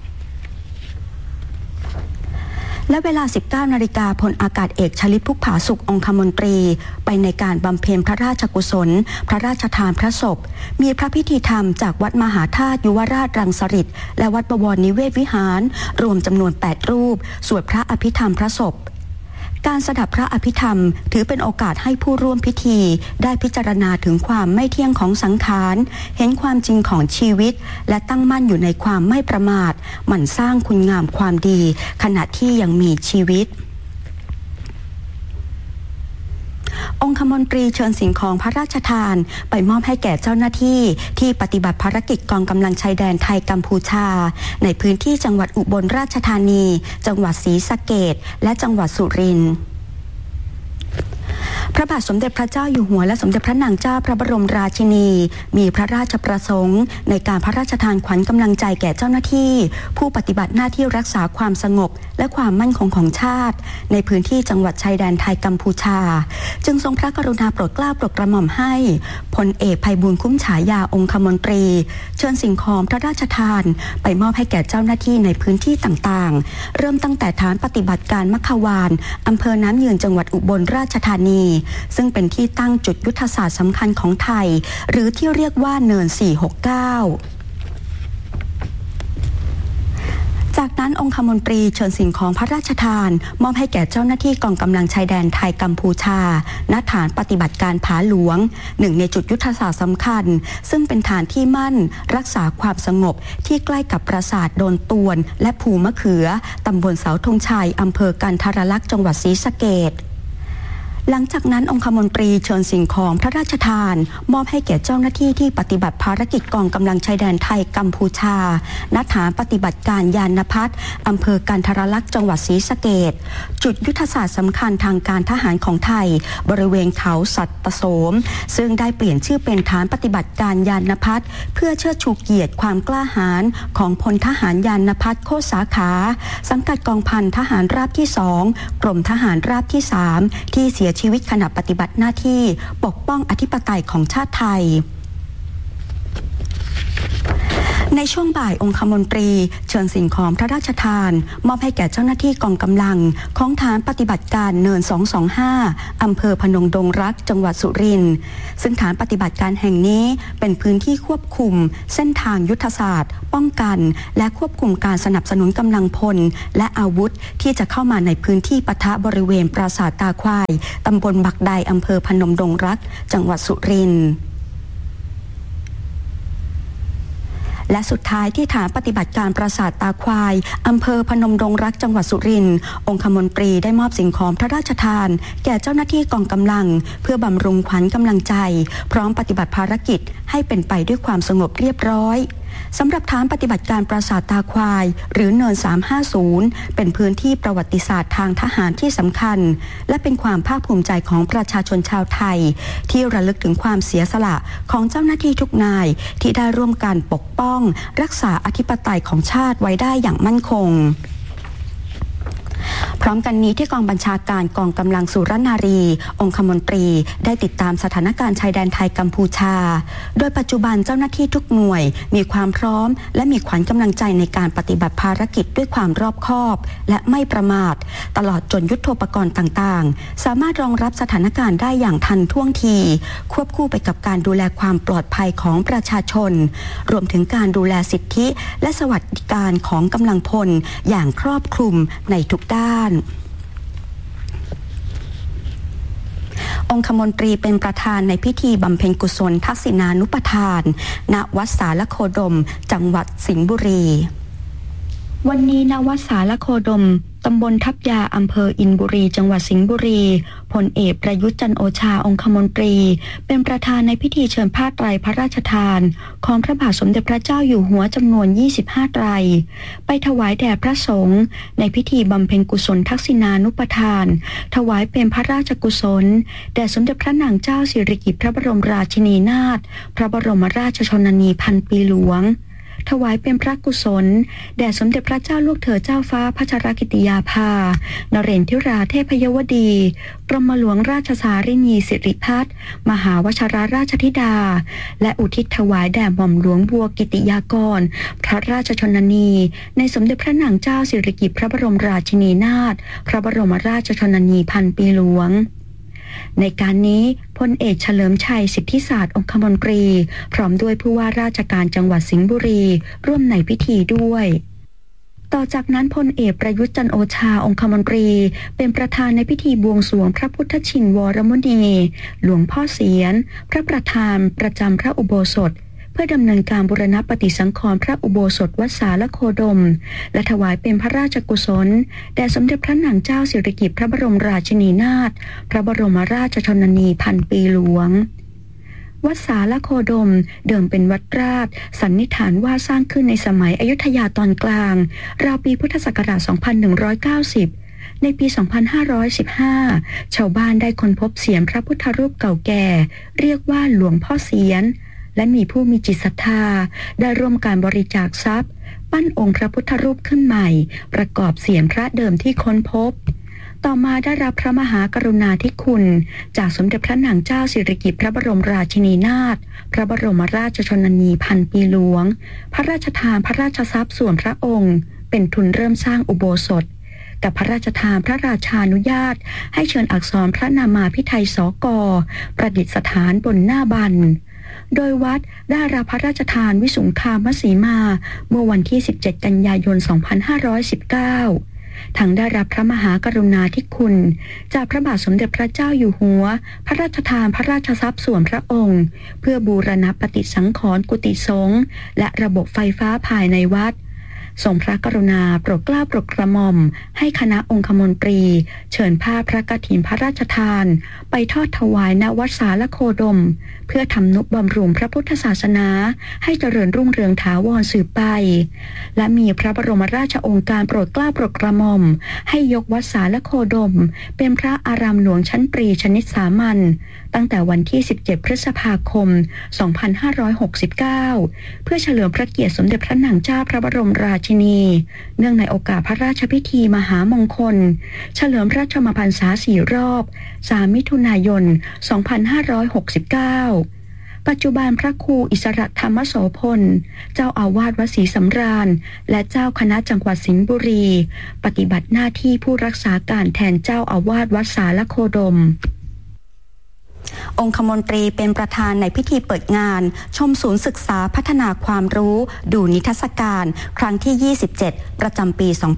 และเวลา 19 นาฬิกาพลอากาศเอกชลิตพุกผาสุของคมนตรีไปในการบำเพ็ญพระราชกุศลพระราชทานพระศพมีพระพิธีธรรมจากวัดมหาธาตุยุวราชรังสฤษฎ์และวัดบวรนิเวศวิหารรวมจำนวน8รูปสวดพระอภิธรรมพระศพการสดับพระอภิธรรมถือเป็นโอกาสให้ผู้ร่วมพิธีได้พิจารณาถึงความไม่เที่ยงของสังขารเห็นความจริงของชีวิตและตั้งมั่นอยู่ในความไม่ประมาทหมั่นสร้างคุณงามความดีขณะที่ยังมีชีวิตองคมนตรีเชิญสิ่งของพระราชทานไปมอบให้แก่เจ้าหน้าที่ที่ปฏิบัติภารกิจกองกำลังชายแดนไทยกัมพูชาในพื้นที่จังหวัดอุบลราชธานีจังหวัดศรีสะเกษและจังหวัดสุรินทร์พระบาทสมเด็จพระเจ้าอยู่หัวและสมเด็จพระนางเจ้าพระบรมราชินีมีพระราชประสงค์ในการพระราชทานขวัญกำลังใจแก่เจ้าหน้าที่ผู้ปฏิบัติหน้าที่รักษาความสงบและความมั่นคงของชาติในพื้นที่จังหวัดชายแดนไทยกัมพูชาจึงทรงพระกรุณาโปรดเกล้าโปรดกระหม่อมให้พลเอกไพบูลย์คุ้มฉายาองคมนตรีเชิญสิ่งของพระราชทานไปมอบให้แก่เจ้าหน้าที่ในพื้นที่ต่างๆเริ่มตั้งแต่ฐานปฏิบัติการมัคควานอำเภอน้ำยืนจังหวัดอุบลราชธานีซึ่งเป็นที่ตั้งจุดยุทธศาสตร์สำคัญของไทยหรือที่เรียกว่าเนิน 469 จากนั้นองคมนตรีเชิญสิ่งของพระราชทานมอบให้แก่เจ้าหน้าที่กองกำลังชายแดนไทยกัมพูชาณฐานปฏิบัติการผาหลวงหนึ่งในจุดยุทธศาสตร์สำคัญซึ่งเป็นฐานที่มั่นรักษาความสงบที่ใกล้กับปราสาทโดนตวนและภูมะเขือตำบลเสาธงชัยอำเภอกันทรลักษณ์จังหวัดศรีสะเกษหลังจากนั้นองคมนตรีเชิญสิ่งของพระราชทานมอบให้แก่เจ้าหน้าที่ที่ปฏิบัติภารกิจกองกำลังชายแดนไทยกัมพูชาณฐานปฏิบัติการยานพัฒน์อำเภอกันทรลักษณ์จังหวัดศรีสะเกษจุดยุทธศาสตร์สำคัญทางการทหารของไทยบริเวณเขาสัตตโสมซึ่งได้เปลี่ยนชื่อเป็นฐานปฏิบัติการยานพัฒน์เพื่อเชิดชูเกียรติความกล้าหาญของพลทหารยานพัฒน์โคตรสาขาสังกัดกองพันทหารราบที่2กรมทหารราบที่3ที่เสียชีวิตขณะปฏิบัติหน้าที่ปกป้องอธิปไตยของชาติไทยในช่วงบ่ายองคมนตรีเชิญสิ่งของพระราชทานมอบให้แก่เจ้าหน้าที่กองกำลังของฐานปฏิบัติการเนิน225อำเภอพนมดงรักจังหวัดสุรินทร์ซึ่งฐานปฏิบัติการแห่งนี้เป็นพื้นที่ควบคุมเส้นทางยุทธศาสตร์ป้องกันและควบคุมการสนับสนุนกำลังพลและอาวุธที่จะเข้ามาในพื้นที่ปะทะบริเวณปราสาทตาควายตำบลบักไดอำเภอพนมดงรักจังหวัดสุรินทร์และสุดท้ายที่ฐานปฏิบัติการปราสาทตาควายอำเภอพนมดงรักจังหวัดสุรินทร์องคมนตรีได้มอบสิ่งของพระราชทานแก่เจ้าหน้าที่กองกำลังเพื่อบำรุงขวัญกำลังใจพร้อมปฏิบัติภารกิจให้เป็นไปด้วยความสงบเรียบร้อยสำหรับฐานปฏิบัติการปราสาทตาควายหรือเนิน350เป็นพื้นที่ประวัติศาสตร์ทางทหารที่สำคัญและเป็นความภาคภูมิใจของประชาชนชาวไทยที่ระลึกถึงความเสียสละของเจ้าหน้าที่ทุกนายที่ได้ร่วมกันปกป้องรักษาอธิปไตยของชาติไว้ได้อย่างมั่นคงพร้อมกันนี้ที่กองบัญชาการกองกำลังสุรนารีองคมนตรีได้ติดตามสถานการณ์ชายแดนไทยกัมพูชาโดยปัจจุบันเจ้าหน้าที่ทุกหน่วยมีความพร้อมและมีขวัญกำลังใจในการปฏิบัติภารกิจด้วยความรอบคอบและไม่ประมาทตลอดจนยุทโธปกรณ์ต่างๆสามารถรองรับสถานการณ์ได้อย่างทันท่วงทีควบคู่ไปกับการดูแลความปลอดภัยของประชาชนรวมถึงการดูแลสิทธิและสวัสดิการของกำลังพลอย่างครอบคลุมในทุกด้านองคมนตรีเป็นประธานในพิธีบำเพ็ญกุศลทักษิณานุปทานณวัดสารโคดมจังหวัดสิงห์บุรีวันนี้ณวัดสารโคดมตำบลทับยาอำเภออินบุรีจังหวัดสิงห์บุรีพลเอกประยุทธ์จันทร์โอชาองคมนตรีเป็นประธานในพิธีเชิญผ้าไตรพระราชทานของพระบาทสมเด็จพระเจ้าอยู่หัวจำนวน25ไตรไปถวายแด่พระสงฆ์ในพิธีบำเพ็ญกุศลทักษิณานุปทานถวายเป็นพระราชกุศลแด่สมเด็จพระนางเจ้าสิริกิติ์พระบรมราชินีนาถพระบรมราชชนนีพันปีหลวงถวายเป็นพระกุศลแด่สมเด็จพระเจ้าลูกเธอเจ้าฟ้าพัชรกิติยาภานเรนทิราเทพยวดีกรมหลวงราชสารินีสิริพัฒน์มหาวชิรราชธิดาและอุทิศถวายแด่หม่อมหลวงบัวกิติยากรพระราชชนนีในสมเด็จพระนางเจ้าสิริกิติ์พระบรมราชินีนาถพระบรมราชชนนีพันปีหลวงในการนี้พลเอกเฉลิมชัยสิทธิศาสตร์องคมนตรีพร้อมด้วยผู้ว่าราชการจังหวัดสิงห์บุรีร่วมในพิธีด้วยต่อจากนั้นพลเอกประยุทธ์จันทร์โอชาองคมนตรีเป็นประธานในพิธีบวงสรวงพระพุทธชินวรมุนีหลวงพ่อเสียรพระประธานประจำพระอุโบสถเพื่อดำเนินการบูรณปฏิสังขรณ์พระอุโบสถวัดสารโคดมและถวายเป็นพระราชกุศลแด่สมเด็จพระนางเจ้าสิริกิติ์พระบรมราชินีนาถพระบรมราชชนนีพันปีหลวงวัดสารโคดมเดิมเป็นวัดราชสันนิษฐานว่าสร้างขึ้นในสมัยอยุธยาตอนกลางราวปีพุทธศักราช 2190ในปี 2515 ชาวบ้านได้ค้นพบเสียงพระพุทธรูปเก่าแก่เรียกว่าหลวงพ่อเสียรและมีผู้มีจิตศรัทธาได้ร่วมการบริจาคทรัพย์ปั้นองค์พระพุทธรูปขึ้นใหม่ประกอบเสียงพระเดิมที่ค้นพบต่อมาได้รับพระมหากรุณาธิคุณจากสมเด็จพระนางเจ้าสิริกิติ์พระบรมราชินีนาถพระบรมราชชนนีพันปีหลวงพระราชทานพระราชทรัพย์ส่วนพระองค์เป็นทุนเริ่มสร้างอุโบสถกับพระราชทานพระราชานุญาตให้เชิญอักษรพระนามาภิไธยสก.ประดิษฐานบนหน้าบันโดยวัดได้รับพระราชทานวิสุงคามสีมาเมื่อวันที่17กันยายน2519ทั้งได้รับพระมหากรุณาธิคุณจากพระบาทสมเด็จพระเจ้าอยู่หัวพระราชทานพระราชทรัพย์ส่วนพระองค์เพื่อบูรณปฏิสังขรณ์กุฏิสงฆ์และระบบไฟฟ้าภายในวัดทรงพระกรุณาโปรดเกล้าโปรดกระหม่อมให้คณะองคมนตรีเชิญผ้าพระกฐินพระราชทานไปทอดถวายณวัดสาลโคดมเพื่อทำนุบำรุงพระพุทธศาสนาให้เจริญรุ่งเรืองถาวรสืบไปและมีพระบรมราชโองการโปรดเกล้าโปรดกระหม่อมให้ยกวัดสาลโคดมเป็นพระอารามหลวงชั้นปรีชนิดสามัญตั้งแต่วันที่17พฤษภาคม2569เพื่อเฉลิมพระเกียรติสมเด็จพระนางเจ้าพระบรมราชินีเนื่องในโอกาสพระราชพิธีมหามงคลเฉลิมพระชนมพรรษา4 รอบ3 มิถุนายน 2569ปัจจุบันพระครูอิสระธรรมโสพลเจ้าอาวาสวัดศรีสำราญและเจ้าคณะจังหวัดสิงห์บุรีปฏิบัติหน้าที่ผู้รักษาการแทนเจ้าอาวาสวัดสาลโคดมองคมนตรีเป็นประธานในพิธีเปิดงานชมศูนย์ศึกษาพัฒนาความรู้ดูนิทรรศการครั้งที่27ประจำปี 2569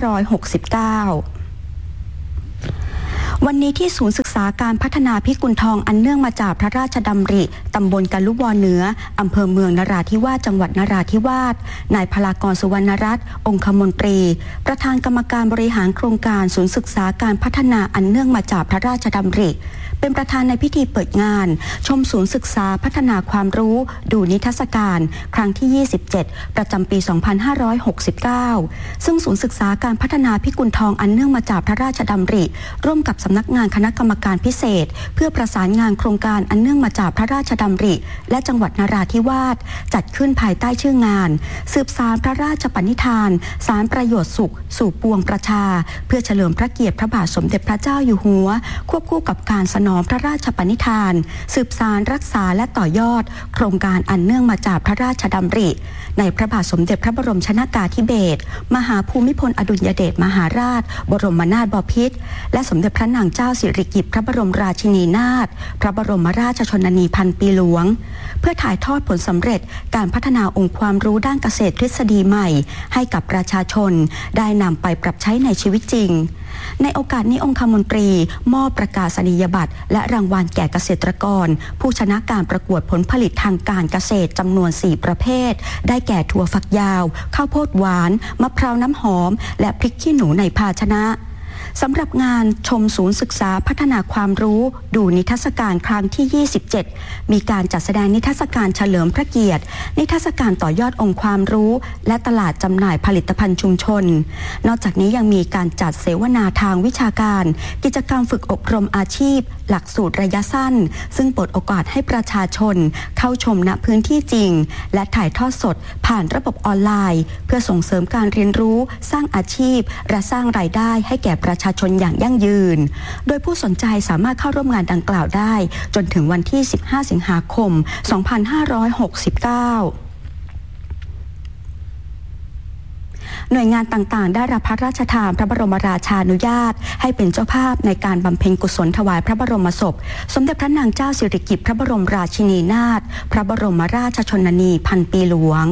วันนี้ที่ศูนย์ศึกษาการพัฒนาพิกุลทองอันเนื่องมาจากพระราชดำริตำบลกะลุวเหนืออำเภอเมืองนราธิวาสจังหวัดนราธิวาสนายพลากรสุวรรณรัตน์องคมนตรีประธานกรรมการบริหารโครงการศูนย์ศึกษาการพัฒนาอันเนื่องมาจากพระราชดำริเป็นประธานในพิธีเปิดงานชมศูนย์ศึกษาพัฒนาความรู้ดูนิทรรศการครั้งที่27ประจำปี 2569ซึ่งศูนย์ศึกษาการพัฒนาพิกุลทองอันเนื่องมาจากพระราชดำริร่วมกับสำนักงานคณะกรรมการพิเศษเพื่อประสานงานโครงการอันเนื่องมาจากพระราชดำริและจังหวัดนราธิวาสจัดขึ้นภายใต้ชื่องานสืบสานพระราชปณิธานสารประโยชน์สุขสู่ปวงประชาเพื่อเฉลิมพระเกียรติพระบาทสมเด็จพระเจ้าอยู่หัวควบคู่กับการสนองพระราชปณิธานสืบสานรักษาและต่อยอดโครงการอันเนื่องมาจากพระราชดำริในพระบาทสมเด็จพระบรมชนกาธิเบศรมหาภูมิพลอดุลยเดชมหาราชบรมนาถบพิตรและสมเด็จพระนางเจ้าสิริกิติ์พระบรมราชินีนาถพระบรมราชชนนีพันปีหลวงเพื่อถ่ายทอดผลสำเร็จการพัฒนาองค์ความรู้ด้านเกษตรทฤษฎีใหม่ให้กับประชาชนได้นำไปปรับใช้ในชีวิตจริงในโอกาสนี้องคมนตรีมอบประกาศนียบัตรและรางวัลแก่เกษตรกรผู้ชนะการประกวดผลผลิตทางการเกษตรจำนวน4ประเภทได้แก่ถั่วฝักยาวข้าวโพดหวานมะพร้าวน้ำหอมและพริกขี้หนูในภาชนะสำหรับงานชมศูนย์ศึกษาพัฒนาความรู้ดูนิทรรศการครั้งที่27มีการจัดแสดงนิทรรศการเฉลิมพระเกียรตินิทรรศการต่อยอดองค์ความรู้และตลาดจำหน่ายผลิตภัณฑ์ชุมชนนอกจากนี้ยังมีการจัดเสวนาทางวิชาการกิจกรรมฝึกอบรมอาชีพหลักสูตรระยะสั้นซึ่งเปิดโอกาสให้ประชาชนเข้าชมณพื้นที่จริงและถ่ายทอดสดผ่านระบบออนไลน์เพื่อส่งเสริมการเรียนรู้สร้างอาชีพและสร้างรายได้ให้แก่ประชาชนอย่างยั่งยืนโดยผู้สนใจสามารถเข้าร่วมงานดังกล่าวได้จนถึงวันที่15สิงหาคม 2569หน่วยงานต่างๆได้รับพระราชทานพระบรมราชานุญาตให้เป็นเจ้าภาพในการบำเพ็ญกุศลถวายพระบรมศพสมเด็จพระนางเจ้าสิริกิติ์พระบรมราชินีนาถพระบรมราชชนนีพันปีหลวง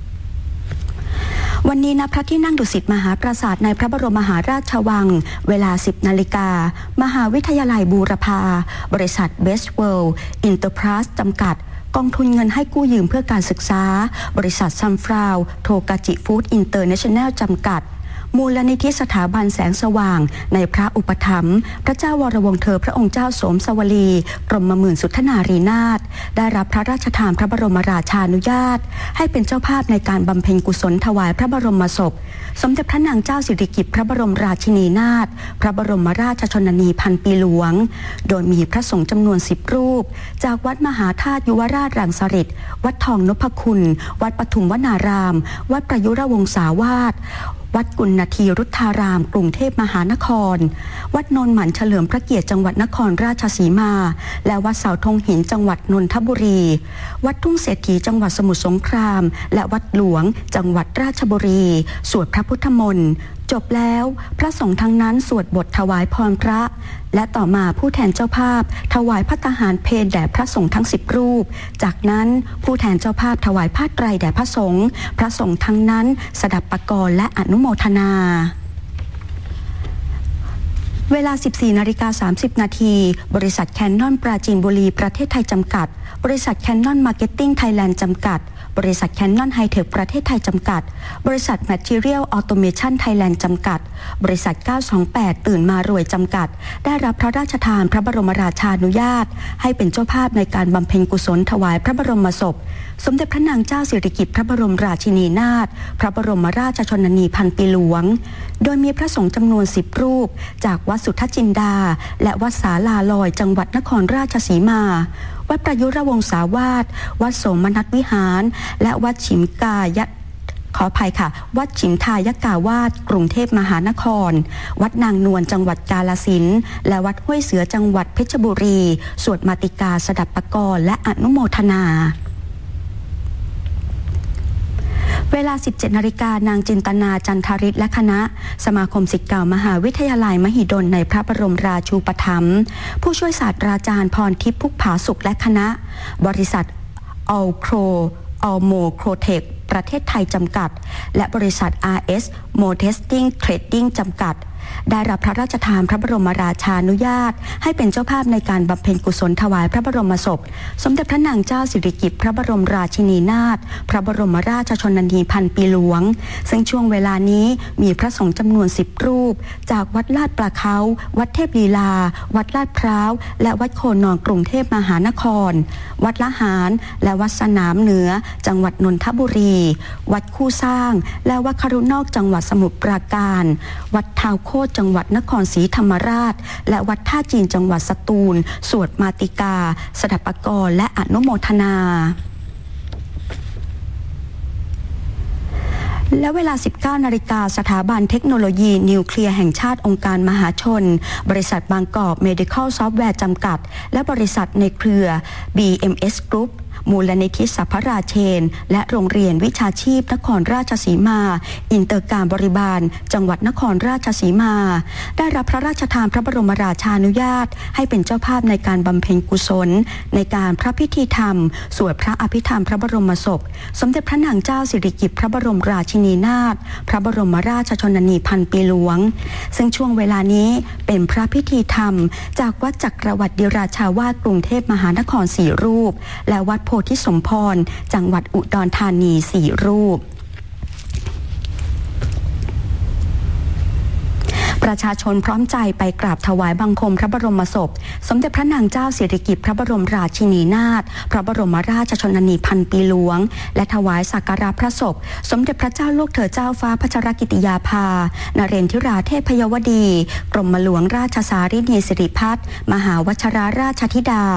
วันนี้ณพระที่นั่งดุสิตมหาปราสาทในพระบรมมหาราชวังเวลา 10 นาฬิกามหาวิทยาลัยบูรพาบริษัท Best World Enterprise จำกัดกองทุนเงินให้กู้ยืมเพื่อการศึกษาบริษัทซัมฟราวโทกาจิฟู้ดอินเตอร์เนชั่นแนลจำกัดมูลนิธิสถาบันแสงสว่างในพระอุปถัมภ์พระเจ้าวรวงศ์เธอพระองค์เจ้าโสมสวลีกรมหมื่นสุทธนารีนาถได้รับพระราชทานพระบรมราชานุญาตให้เป็นเจ้าภาพในการบำเพ็ญกุศลถวายพระบรมศพสมเด็จพระนางเจ้าสิริกิติ์พระบรมราชินีนาถพระบรมราชชนนีพันปีหลวงโดยมีพระสงฆ์จำนวน10รูปจากวัดมหาธาตุยุวราชรังสฤษฎ์วัดทองนพคุณวัดปทุมวนารามวัดประยุรวงศาวาสวัดกุณฑีรุทธารามกรุงเทพมหานครวัดโนนหมันเฉลิมพระเกียรติจังหวัดนครราชสีมาและวัดเสาธงหินจังหวัดนนทบุรีวัดทุ่งเศรษฐีจังหวัดสมุทรสงครามและวัดหลวงจังหวัดราชบุรีสวดพระพุทธมนต์จบแล้วพระสงฆ์ทั้งนั้นสวดบทถวายพรพระและต่อมาผู้แทนเจ้าภาพถวายภัตตาหารเพลแด่พระสงฆ์ทั้ง10รูปจากนั้นผู้แทนเจ้าภาพถวายผ้าไตรแด่พระสงฆ์ทั้งนั้นสดับปกรณ์และอนุโมทนาเวลา 14:30 น.บริษัทแคนนอนปราจีนบุรีประเทศไทยจำกัดบริษัทแคนนอนมาร์เก็ตติ้งไทยแลนด์จำกัดบริษัทแคนนอนไฮเทคประเทศไทยจำกัดบริษัทแมททีเรียลออโตเมชันไทยแลนด์จำกัดบริษัท928ตื่นมารวยจำกัดได้รับพระราชทานพระบรมราชานุญาตให้เป็นเจ้าภาพในการบำเพ็ญกุศลถวายพระบรมศพสมเด็จพระนางเจ้าสิริกิติ์พระบรมราชินีนาถพระบรมราชชนนีพันปีหลวงโดยมีพระสงฆ์จำนวน10รูปจากวัดสุทธจินดาและวัดศาลาลอยจังหวัดนครราชสีมาวัดประยุรวงศาวาสวัดโสมนัสวิหารและวัดฉิมกายขออภัยค่ะวัดฉิมทายกาวาสกรุงเทพมหานครวัดนางนวลจังหวัดกาฬสินธุ์และวัดห้วยเสือจังหวัดเพชรบุรีสวดมาติกาสดับปกรณ์และอนุโมทนาเวลา 17 นาฬิกานางจินตนาจันทริศและคณะสมาคมศิษย์เก่ามหาวิทยาลัยมหิดลในพระบรมราชูปถัมภ์ผู้ช่วยศาสตราจารย์พรทิพย์พุกผาสุขและคณะบริษัทอัลโมโครเทคประเทศไทยจำกัดและบริษัท RS Modesting Trading จำกัดได้รับพระราชทานพระบรมราชานุญาตให้เป็นเจ้าภาพในการบำเพ็ญกุศลถวายพระบรมศพสมเด็จพระนางเจ้าสิริกิติ์พระบรมราชินีนาถพระบรมราชชนนีพันปีหลวงซึ่งช่วงเวลานี้มีพระสงฆ์จำนวน10รูปจากวัดลาดปลาเขาวัดเทพลีลาวัดลาดพร้าวและวัดโคนนองกรุงเทพมหานครวัดละหารและวัดสนามเหนือจังหวัดนนทบุรีวัดคู่สร้างและวัดครุนอกจังหวัดสมุทรปราการวัดทาวโคจังหวัดนครศรีธรรมราชและวัดท่าจีนจังหวัดสตูลสวดมาติกาสดับปกรณ์และอนุโมทนาและเวลา 19 นาฬิกาสถาบันเทคโนโลยีนิวเคลียร์แห่งชาติองค์การมหาชนบริษัทบางกอกเมดิคอลซอฟต์แวร์จำกัดและบริษัทในเครือ BMS Group มูลนิธิสัพพราเชนและโรงเรียนวิชาชีพนครราชสีมาอินเตอร์การบริบาลจังหวัดนครราชสีมาได้รับพระราชทานพระบรมราชานุญาตให้เป็นเจ้าภาพในการบำเพ็ญกุศลในการพระพิธีธรรมสวดพระอภิธรรมพระบรมศพสมเด็จพระนางเจ้าสิริกิติ์พระบรมราชินีนาถพระบรมราชชนนีพันปีหลวงซึ่งช่วงเวลานี้เป็นพระพิธีธรรมจากวัดจักรวรรดิราชาวาสกรุงเทพมหานคร4รูปและวัดโพธิสมพรจังหวัดอุดรธานี4รูปประชาชนพร้อมใจไปกราบถวายบังคมพระบรมศพสมเด็จพระนางเจ้าสิริกิติ์พระบรมราชินีนาถพระบรมราชชนนีพันปีหลวงและถวายสักการะพระศพสมเด็จพระเจ้าลูกเธอเจ้าฟ้าพัชรกิติยาภานเรนทิราเทพยวดีกรมหลวงราชสารินีสิริพัฒน์มหาวชิราราชธิดา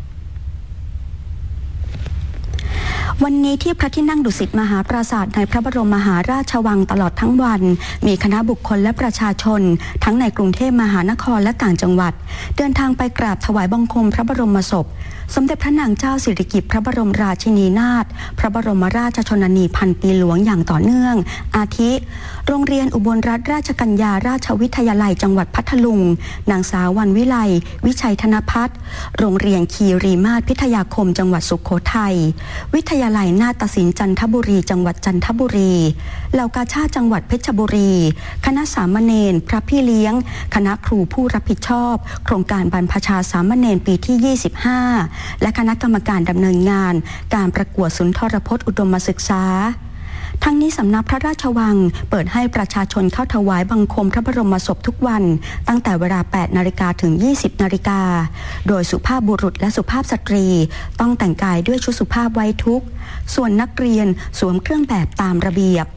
วันนี้ที่พระที่นั่งดุสิตมหาปราสาทในพระบรมมหาราชวังตลอดทั้งวันมีคณะบุคคลและประชาชนทั้งในกรุงเทพมหานครและต่างจังหวัดเดินทางไปกราบถวายบังคมพระบรมศพสมเด็จพระนางเจ้าสิริกิติ์พระบรมราชินีนาถพระบรมราชชนนีพันปีหลวงอย่างต่อเนื่องอาทิโรงเรียนอุบลรัตนราชกัญญาราชวิทยาลัยจังหวัดพัทลุงนางสาววรรณวิไลวิชัยธนภัทรโรงเรียนคีรีมาศพิทยาคมจังหวัดสุโขทัยวิทยาลัยนาฏศิลป์จันทบุรีจังหวัดจันทบุรีเหล่ากาชาดจังหวัดเพชรบุรีคณะสามเณรพระพี่เลี้ยงคณะครูผู้รับผิดชอบโครงการบรรพชาสามเณรปีที่25และคณะกรรมการดำเนินงานการประกวดสุนทรพจน์อุดมศึกษาทั้งนี้สำนักพระราชวังเปิดให้ประชาชนเข้าถวายบังคมพระบรมศพทุกวันตั้งแต่เวลา 8 นาฬิกาถึง 20 นาฬิกาโดยสุภาพบุรุษและสุภาพสตรีต้องแต่งกายด้วยชุดสุภาพไว้ทุกข์ส่วนนักเรียนสวมเครื่องแบบตามระเบียบ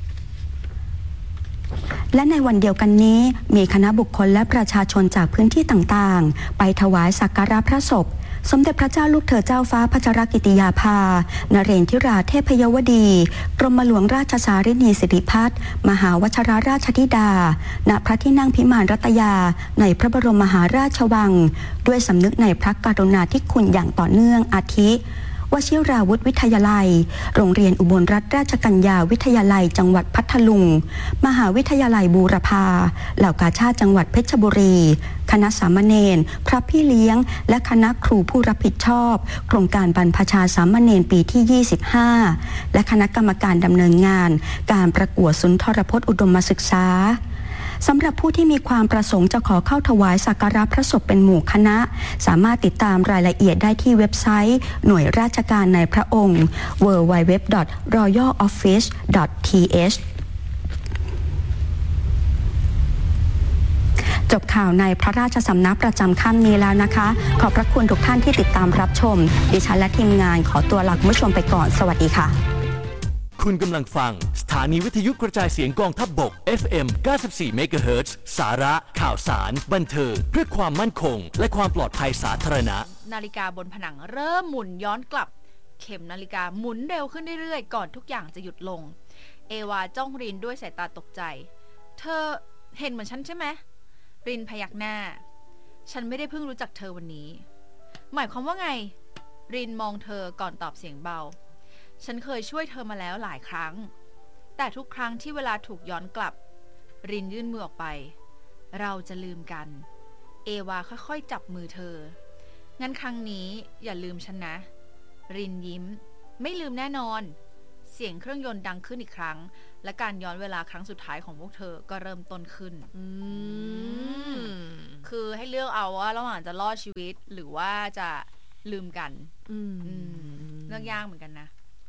และในวันเดียวกันนี้มีคณะบุคคลและประชาชนจากพื้นที่ต่างๆไปถวายสักการะพระศพสมเด็จพระเจ้าลูกเธอเจ้าฟ้าพัชรกิติยาภานเรนทิราเทพยวดีกรมหลวงราชสารินีสิริพัฒน์มหาวชิราราชธิดาณพระที่นั่งพิมานรัตยาในพระบรมมหาราชวังด้วยสำนึกในพระกรุณาธิคุณอย่างต่อเนื่องอาทิวชิราวุธวิทยาลัยโรงเรียนอุบลรัตนราชกัญญาวิทยาลัยจังหวัดพัทลุงมหาวิทยาลัยบูรพาเหล่ากาชาดจังหวัดเพชรบุรีคณะสามเณรพระพี่เลี้ยงและคณะครูผู้รับผิดชอบโครงการบรรพชาสามเณรปีที่25และคณะกรรมการดำเนินงานการประกวดสุนทรพจน์อุดมศึกษาสำหรับผู้ที่มีความประสงค์จะขอเข้าถวายสักการะพระศพเป็นหมู่คณะสามารถติดตามรายละเอียดได้ที่เว็บไซต์หน่วยราชการในพระองค์ www.royaloffice.thจบข่าวในพระราชสำนักประจำค่ำนี้แล้วนะคะขอบพระคุณทุกท่านที่ติดตามรับชมดิฉันและทีมงานขอตัวลาคุณผู้ชมไปก่อนสวัสดีค่ะคุณกำลังฟังสถานีวิทยุกระจายเสียงกองทัพบก FM 94 MHz สาระข่าวสารบันเทิงเพื่อความมั่นคงและความปลอดภัยสาธารณะนาฬิกาบนผนังเริ่มหมุนย้อนกลับเข็มนาฬิกาหมุนเร็วขึ้นเรื่อยๆก่อนทุกอย่างจะหยุดลงเอวาจ้องรินด้วยสายตาตกใจเธอเห็นเหมือนฉันใช่ไหมรินพยักหน้าฉันไม่ได้เพิ่งรู้จักเธอวันนี้หมายความว่าไงรินมองเธอก่อนตอบเสียงเบาฉันเคยช่วยเธอมาแล้วหลายครั้งแต่ทุกครั้งที่เวลาถูกย้อนกลับรินยื่นมือออกไปเราจะลืมกันเอวาค่อยๆจับมือเธองั้นครั้งนี้อย่าลืมฉันนะรินยิ้มไม่ลืมแน่นอนเสียงเครื่องยนต์ดังขึ้นอีกครั้งและการย้อนเวลาครั้งสุดท้ายของพวกเธอก็เริ่มต้นขึ้นคือให้เลือกเอาว่าระหว่างจะรอดชีวิตหรือว่าจะลืมกันเลือกยากเหมือนกันนะ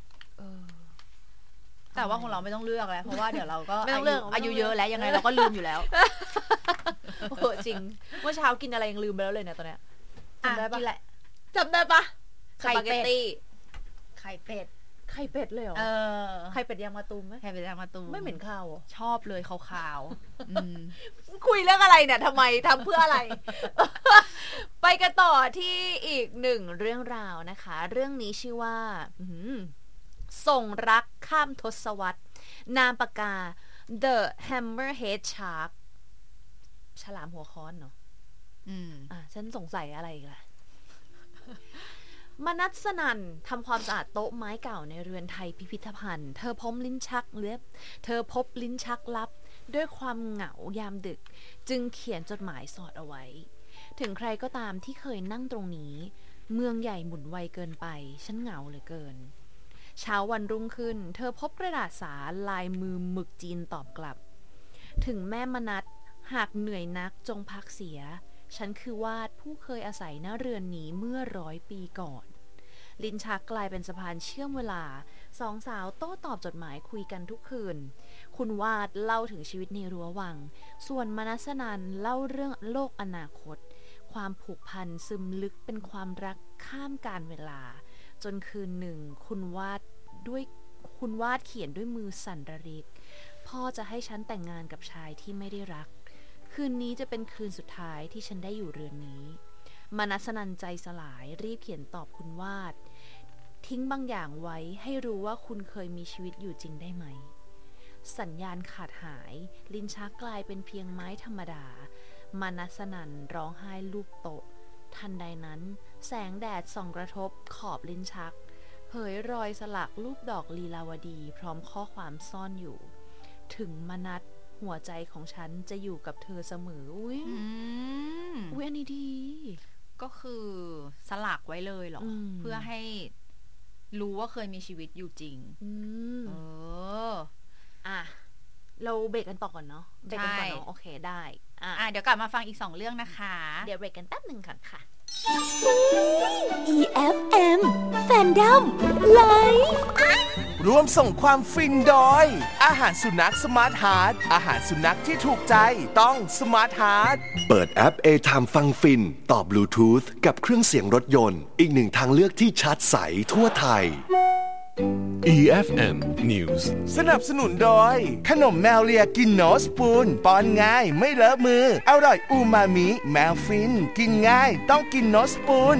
แต่ว่าของเราไม่ต้องเลือกแล้วเพราะว่าเดี๋ยวเราก็อายุเยอะแล้วยังไงเราก็ลืมอยู่แล้วโอ้จริงเมื่อเช้ากินอะไรยังลืมไปแล้วเลยเนี่ยตอนเนี้ยจำได้ปะจำได้ปะไข่เป็ดไข่เป็ดเลยเหรอไข่เป็ดยางมะตูมไหมไข่เป็ดยางมะตูมไม่เหม็นข้าวชอบเลยขาวๆคุยเรื่องอะไรเนี่ยทำไมทำเพื่ออะไร ไปกันต่อที่อีกหนึ่งเรื่องราวนะคะเรื่องนี้ชื่อว่าส่งรักข้ามทศวรรษนามปากกา The Hammerhead Shark ฉลามหัวค้อนเนาะฉันสงสัยอะไรอีกล่ะมนัสนันทำความสะอาดโต๊ะไม้เก่าในเรือนไทยพิพิธภัณฑ์เธอพบลิ้นชักลับด้วยความเหงายามดึกจึงเขียนจดหมายสอดเอาไว้ถึงใครก็ตามที่เคยนั่งตรงนี้เมืองใหญ่หมุนไวเกินไปฉันเหงาเหลือเกินเช้าวันรุ่งขึ้นเธอพบกระดาษสาลายมือหมึกจีนตอบกลับถึงแม่มนัสหากเหนื่อยนักจงพักเสียฉันคือวาดผู้เคยอาศัยณเรือนนี้เมื่อ100 ปีก่อนลิ้นชักกลายเป็นสะพานเชื่อมเวลาสองสาวโต้ตอบจดหมายคุยกันทุกคืนคุณวาดเล่าถึงชีวิตในรั้ววังส่วนมนัสนันเล่าเรื่องโลกอนาคตความผูกพันซึมลึกเป็นความรักข้ามกาลเวลาจนคืนหนึ่งคุณวาดเขียนด้วยมือสั่นระริกพ่อจะให้ฉันแต่งงานกับชายที่ไม่ได้รักคืนนี้จะเป็นคืนสุดท้ายที่ฉันได้อยู่เรือนนี้มนัสนันใจสลายรีบเขียนตอบคุณวาดทิ้งบางอย่างไว้ให้รู้ว่าคุณเคยมีชีวิตอยู่จริงได้ไหมสัญญาณขาดหายลิ้นชักกลายเป็นเพียงไม้ธรรมดามนัสนันร้องไห้ลูบโต๊ะทันใดนั้นแสงแดดส่องกระทบขอบลิ้นชักเผยรอยสลักรูปดอกลีลาวดีพร้อมข้อความซ่อนอยู่ถึงมนัสหัวใจของฉันจะอยู่กับเธอเสมออุ๊ยอันนี้ดีก็คือสลักไว้เลยเหรอเพื่อให้รู้ว่าเคยมีชีวิตอยู่จริงเราเบรกกันต่อก่อนเนาะเบรกกันก่อนเนาะโอเคได้เดี๋ยวกลับมาฟังอีก2เรื่องนะคะเดี๋ยวเบรกกันแป๊บนึงค่ะ EFM Fandom Live ร่วมส่งความฟินโดยอาหารสุนัขสมาร์ทฮาร์ทอาหารสุนัขที่ถูกใจต้องสมาร์ทฮาร์ทเปิดแอป A-Time ฟังฟินต่อบลูทูธกับเครื่องเสียงรถยนต์อีกหนึ่งทางเลือกที่ชัดใสทั่วไทย EFM News สนับสนุนโดยขนมแมวเลียกินโนสปูนป้อนง่ายไม่เลอะมืออร่อยอูมามิแมวฟินกินง่ายต้องกินโนสปูน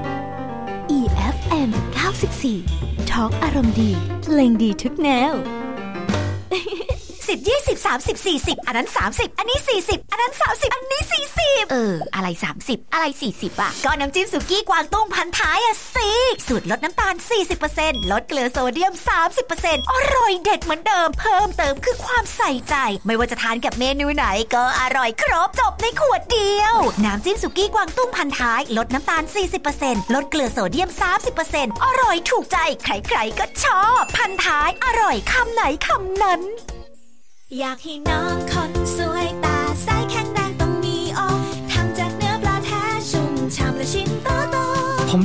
EFM 94 Talk อารมณ์ดีเพลงดีทุกแนว 10 20 30 40อันนั้น30อันนี้40อันนั้น30อันนี้40อะไร30อะไร40อ่ะก็น้ำจิ้มสุกี้กวางตุ้งพันท้ายอ่ะสิสูตรลดน้ำตาล 40% ลดเกลือโซเดียม 30% อร่อยเด็ดเหมือนเดิมเพิ่มเติมคือความใส่ใจไม่ว่าจะทานกับเมนูไหนก็อร่อยครบจบในขวดเดียวน้ำจิ้มสุกี้กวางตุ้งพันท้ายลดน้ำตาล 40% ลดเกลือโซเดียม 30% อร่อยถูกใจใครๆก็ชอบพันท้ายอร่อยคำไหนคำนั้นอยากให้น้องคนสวยตา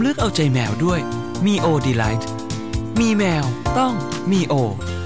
เลือกเอาใจแมวด้วยมีโอดีไลท์มีแมวต้องมีโอ